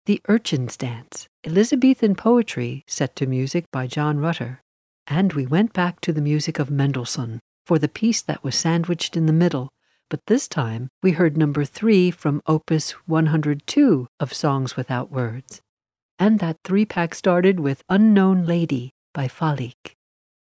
The Urchins' Dance, Elizabethan poetry set to music by John Rutter. And we went back to the music of Mendelssohn for the piece that was sandwiched in the middle, but this time we heard number 3 from Opus 102 of Songs Without Words. And that 3-pack started with Unknown Lady by Falik.